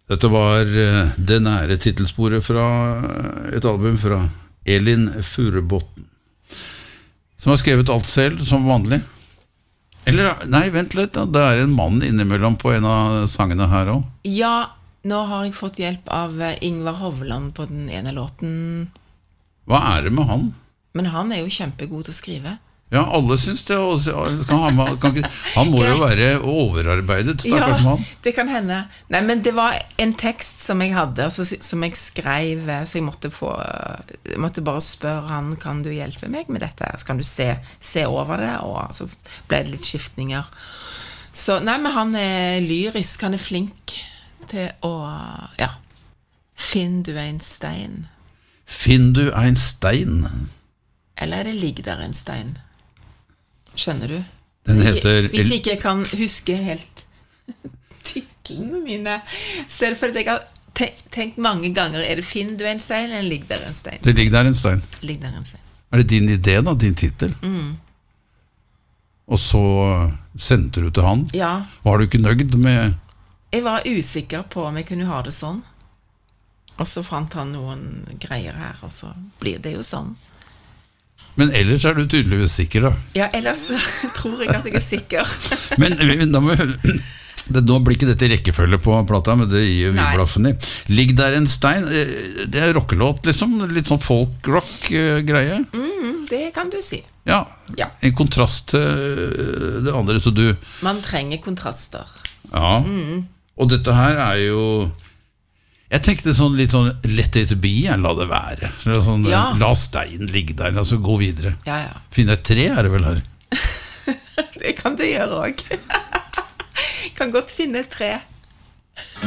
Dette var det nære titelsporet fra et album fra Elin Furubotn, som har skrevet alt selv, som vanlig. Eller, nei, vent litt da. Det en mann innimellom på en av sangene her også. Ja, nå har jeg fått hjelp av Ingvar Hovland på den ene låten. Hva det med han? Men han jo kjempegod til å skrive. Ja, alle synes det. Han må jo være overarbeidet, stakkars mann. Ja, det kan hende. Nei, men det var en tekst som jeg hadde, som jeg skrev, så jeg måtte bare spørre han, kan du hjelpe meg med dette? Så kan du se over det, og så ble det litt skiftninger. Så, nei, men han lyrisk, han flink til å, ja, finn du en stein? Finn du en stein? Eller det ligger der en stein? Skjønner du? Den heter... Hvis ikke jeg kan huske helt titlene mine, så det fordi jeg har tenkt mange ganger, det finn du en stein, eller ligger der en stein? Det ligger der en stein. Ligger der en stein. Det din idé da, din titel? Og så sendte du til han? Ja. Var du ikke nøyd med... Jeg var usikker på om jeg kunne ha det sånn. Og så fant han noen greier her, og så blir det jo sånn. Men ellers du tydeligvis sikker da. Ja, ellers tror jeg at jeg sikker. Men nå blir ikke dette rekkefølge på plata, men det gir vi blaffen i. Ligg der en stein, det rockelåt liksom, litt sånn folk-rock-greie. Det kan du si. Ja, en kontrast til det andre, så du... Man trenger kontraster. Ja, og dette her jo... Jeg tenkte litt sånn let it be, la det være. Sånn, la steinen ligge der, altså gå videre. Ja. Finne et tre det vel her? Det kan du gjøre også. Kan godt finne et tre.